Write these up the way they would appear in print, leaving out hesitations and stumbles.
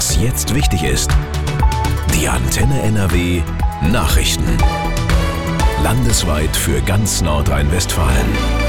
Was jetzt wichtig ist. Die Antenne NRW Nachrichten. Landesweit für ganz Nordrhein-Westfalen.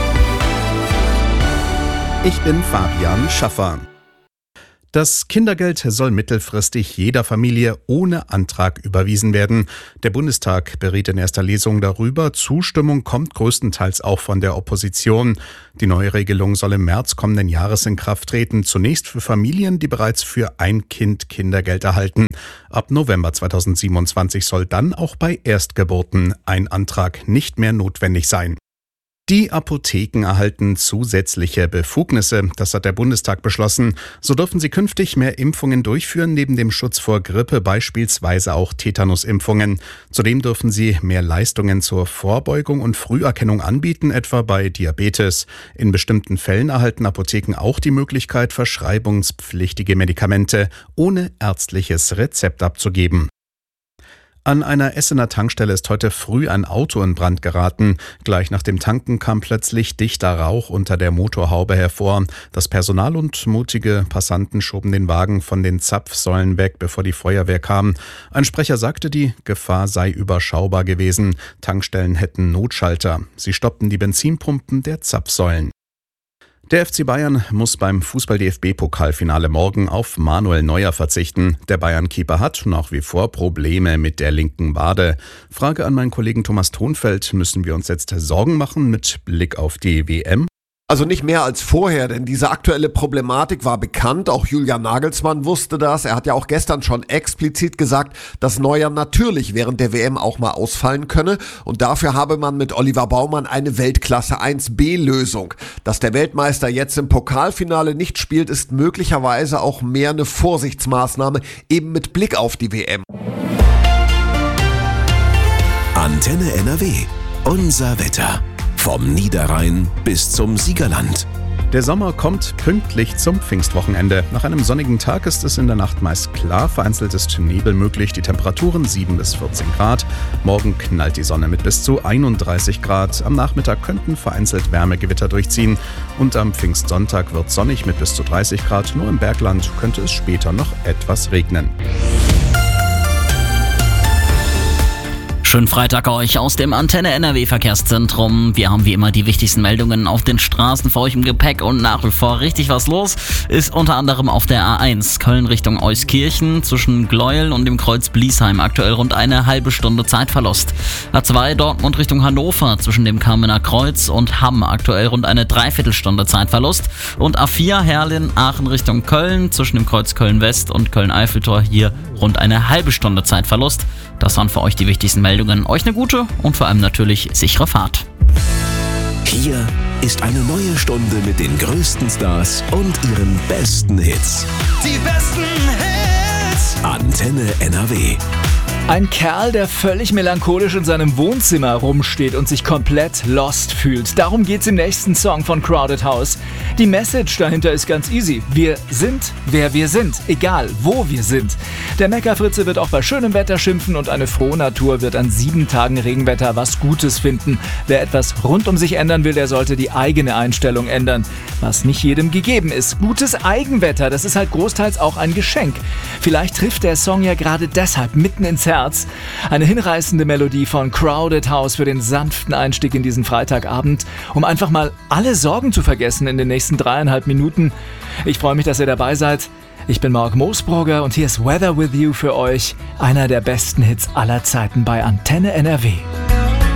Ich bin Fabian Schaffer. Das Kindergeld soll mittelfristig jeder Familie ohne Antrag überwiesen werden. Der Bundestag beriet in erster Lesung darüber. Zustimmung kommt größtenteils auch von der Opposition. Die neue Regelung soll im März kommenden Jahres in Kraft treten. Zunächst für Familien, die bereits für ein Kind Kindergeld erhalten. Ab November 2027 soll dann auch bei Erstgeburten ein Antrag nicht mehr notwendig sein. Die Apotheken erhalten zusätzliche Befugnisse. Das hat der Bundestag beschlossen. So dürfen sie künftig mehr Impfungen durchführen, neben dem Schutz vor Grippe beispielsweise auch Tetanusimpfungen. Zudem dürfen sie mehr Leistungen zur Vorbeugung und Früherkennung anbieten, etwa bei Diabetes. In bestimmten Fällen erhalten Apotheken auch die Möglichkeit, verschreibungspflichtige Medikamente ohne ärztliches Rezept abzugeben. An einer Essener Tankstelle ist heute früh ein Auto in Brand geraten. Gleich nach dem Tanken kam plötzlich dichter Rauch unter der Motorhaube hervor. Das Personal und mutige Passanten schoben den Wagen von den Zapfsäulen weg, bevor die Feuerwehr kam. Ein Sprecher sagte, die Gefahr sei überschaubar gewesen. Tankstellen hätten Notschalter. Sie stoppten die Benzinpumpen der Zapfsäulen. Der FC Bayern muss beim Fußball-DFB-Pokalfinale morgen auf Manuel Neuer verzichten. Der Bayern-Keeper hat nach wie vor Probleme mit der linken Wade. Frage an meinen Kollegen Thomas Thonfeld: Müssen wir uns jetzt Sorgen machen mit Blick auf die WM? Also nicht mehr als vorher, denn diese aktuelle Problematik war bekannt. Auch Julian Nagelsmann wusste das. Er hat ja auch gestern schon explizit gesagt, dass Neuer natürlich während der WM auch mal ausfallen könne. Und dafür habe man mit Oliver Baumann eine Weltklasse 1B-Lösung. Dass der Weltmeister jetzt im Pokalfinale nicht spielt, ist möglicherweise auch mehr eine Vorsichtsmaßnahme, eben mit Blick auf die WM. Antenne NRW. Unser Wetter. Vom Niederrhein bis zum Siegerland. Der Sommer kommt pünktlich zum Pfingstwochenende. Nach einem sonnigen Tag ist es in der Nacht meist klar. Vereinzelt ist Nebel möglich. Die Temperaturen 7 bis 14 Grad. Morgen knallt die Sonne mit bis zu 31 Grad. Am Nachmittag könnten vereinzelt Wärmegewitter durchziehen. Und am Pfingstsonntag wird sonnig mit bis zu 30 Grad. Nur im Bergland könnte es später noch etwas regnen. Schönen Freitag euch aus dem Antenne NRW Verkehrszentrum. Wir haben wie immer die wichtigsten Meldungen auf den Straßen für euch im Gepäck und nach wie vor richtig was los ist unter anderem auf der A1 Köln Richtung Euskirchen zwischen Gleuel und dem Kreuz Bliesheim aktuell rund eine halbe Stunde Zeitverlust. A2 Dortmund Richtung Hannover zwischen dem Kamener Kreuz und Hamm aktuell rund eine Dreiviertelstunde Zeitverlust und A4 Herrlin Aachen Richtung Köln zwischen dem Kreuz Köln West und Köln-Eiffeltor hier rund eine halbe Stunde Zeitverlust. Das waren für euch die wichtigsten Meldungen. Euch eine gute und vor allem natürlich sichere Fahrt. Hier ist eine neue Stunde mit den größten Stars und ihren besten Hits. Die besten Hits. Antenne NRW. Ein Kerl, der völlig melancholisch in seinem Wohnzimmer rumsteht und sich komplett lost fühlt. Darum geht's im nächsten Song von Crowded House. Die Message dahinter ist ganz easy. Wir sind, wer wir sind, egal wo wir sind. Der Meckerfritze wird auch bei schönem Wetter schimpfen und eine frohe Natur wird an 7 Tagen Regenwetter was Gutes finden. Wer etwas rund um sich ändern will, der sollte die eigene Einstellung ändern. Was nicht jedem gegeben ist. Gutes Eigenwetter, das ist halt großteils auch ein Geschenk. Vielleicht trifft der Song ja gerade deshalb mitten ins Herz. Eine hinreißende Melodie von Crowded House für den sanften Einstieg in diesen Freitagabend, um einfach mal alle Sorgen zu vergessen in den nächsten 3,5 Minuten. Ich freue mich, dass ihr dabei seid. Ich bin Marc Moosbrugger und hier ist Weather With You für euch, einer der besten Hits aller Zeiten bei Antenne NRW.